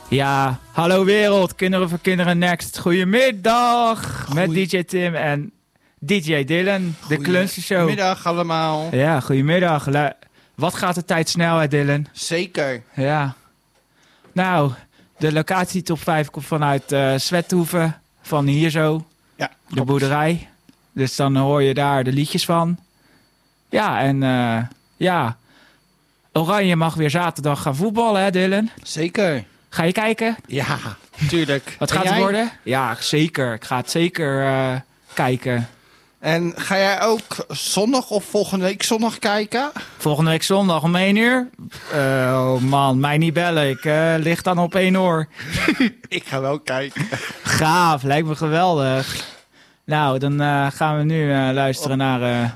Ja, hallo wereld, kinderen voor kinderen next. Goedemiddag met DJ Tim en DJ Dylan, de Klunsenshow. Goedemiddag allemaal. Ja, goedemiddag. Wat gaat de tijd snel, hè Dylan? Zeker. Ja. Nou, de locatie top 5 komt vanuit Zwethoeven, van hier zo, Ja, de boerderij. Dus dan hoor je daar de liedjes van. Ja, en ja, Oranje mag weer zaterdag gaan voetballen, hè Dylan? Zeker. Ga je kijken? Ja, tuurlijk. Wat gaat het worden? Ja, zeker. Ik ga het zeker kijken. En ga jij ook zondag of volgende week zondag kijken? Volgende week zondag om 1 uur? Oh man, mij niet bellen. Ik lig dan op 1 oor. Ik ga wel kijken. Gaaf, lijkt me geweldig. Nou, dan gaan we nu luisteren naar